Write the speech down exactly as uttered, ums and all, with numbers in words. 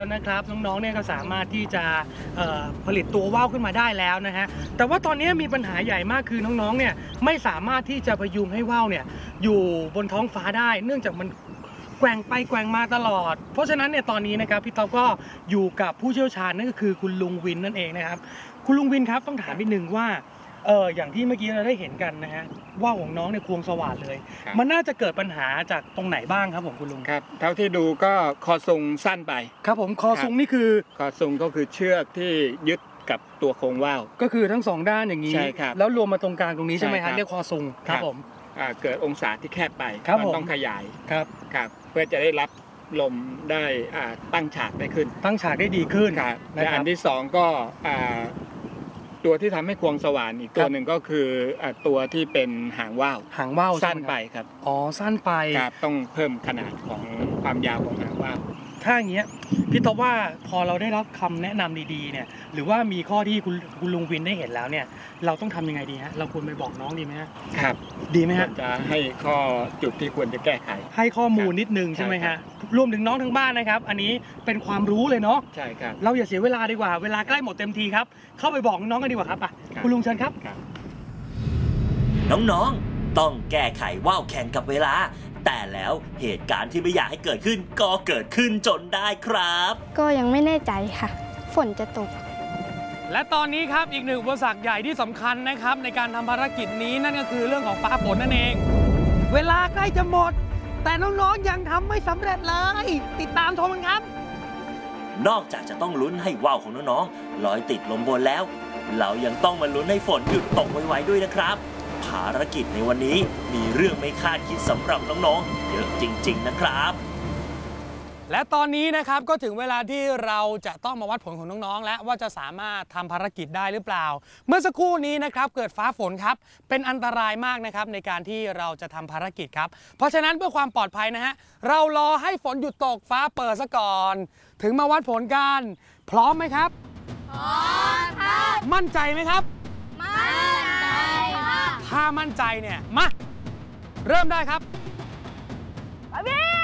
นะครับน้องๆเนี่ยก็สามารถที่จะผลิตตัวว่าวขึ้นมาได้แล้วนะฮะแต่ว่าตอนนี้มีปัญหาใหญ่มากคือน้องๆเนี่ยไม่สามารถที่จะพยุงให้ว่าวเนี่ยอยู่บนท้องฟ้าได้เนื่องจากมันแกว่งไปแกว่งมาตลอดเพราะฉะนั้นเนี่ยตอนนี้นะครับพี่ต๊อบก็อยู่กับผู้เชี่ยวชาญนั่นก็คือคุณลุงวินนั่นเองนะครับคุณลุงวินครับต้องถามนิดนึงว่าเอออย่างที่เมื่อกี้เราได้เห็นกันนะฮะว่าวของน้องเนี่ยควงสว่านเลยมันน่าจะเกิดปัญหาจากตรงไหนบ้างครับผมคุณลุงครับเท่าที่ดูก็คอซุงสั้นไปครับผมคอซุงนี่คือคอซุงก็คือเชือกที่ยึดกับตัวโครงว่าวก็คือทั้งสองด้านอย่างนี้ใช่ครับแล้วรวมมาตรงกลางตรงนี้ใช่ไหมครับเรียกคอซุงครับผมเกิดองศาที่แคบไปมันต้องขยายครับครับเพื่อจะได้รับลมได้ตั้งฉากได้ขึ้นตั้งฉากได้ดีขึ้นและอันที่สองก็ตัวที่ทำให้ควงสว่านอีกตัวหนึ่งก็คือตัวที่เป็นหางว่าวหางว่าวสั้นไปครับอ๋อสั้นไปครับต้องเพิ่มขนาดของความยาวของหางว่าวถ้าอย่างเงี้ยพี่ต๊อบว่าพอเราได้รับคำแนะนำดีๆเนี่ยหรือว่ามีข้อที่คุณคุณลุงวินได้เห็นแล้วเนี่ยเราต้องทำยังไงดีฮะเราควรไปบอกน้องดีไหมฮะครับดีไหมฮะจะให้ข้อจุดที่ควรจะแก้ไขให้ข้อมูลนิดนึงใช่ไหมฮะรวมถึงน้องทั้งบ้านนะครับอันนี้เป็นความรู้เลยเนาะใช่ครับเราอย่าเสียเวลาดีกว่าเวลาใกล้หมดเต็มทีครับเข้าไปบอกน้องกันดีกว่าครับอ่ะคุณลุงเชิญครับน้องๆต้องแก้ไขว่าวแข่งกับเวลาแต่แล้วเหตุการณ์ที่ไม่อยากให้เกิดขึ้นก็เกิดขึ้นจนได้ครับก็ยังไม่แน่ใจค่ะฝนจะตกและตอนนี้ครับอีกหนึ่งอุปสรรคใหญ่ที่สำคัญนะครับในการทำภารกิจนี้นั่นก็คือเรื่องของฟ้าฝนนั่นเองเวลาใกล้จะหมดแต่น้องๆยังทำไม่สำเร็จเลยติดตามชมกันครับนอกจากจะต้องลุ้นให้ว่าวของน้องๆลอยติดลมบนแล้วเรายังต้องมาลุ้นให้ฝนหยุดตกไวๆด้วยนะครับภารกิจในวันนี้มีเรื่องไม่คาดคิดสำหรับน้องๆเยอะจริงๆนะครับและตอนนี้นะครับก็ถึงเวลาที่เราจะต้องมาวัดผลของน้องๆแล้วว่าจะสามารถทำภารกิจได้หรือเปล่าเมื่อสักครู่นี้นะครับเกิดฟ้าฝนครับเป็นอันตรายมากนะครับในการที่เราจะทำภารกิจครับเพราะฉะนั้นเพื่อความปลอดภัยนะฮะเรารอให้ฝนหยุดตกฟ้าเปิดซะก่อนถึงมาวัดผลกันพร้อมไหมครับพร้อมครับมั่นใจไหมครับมั่นใจครับถ้ามั่นใจเนี่ยมาเริ่มได้ครับไปพี่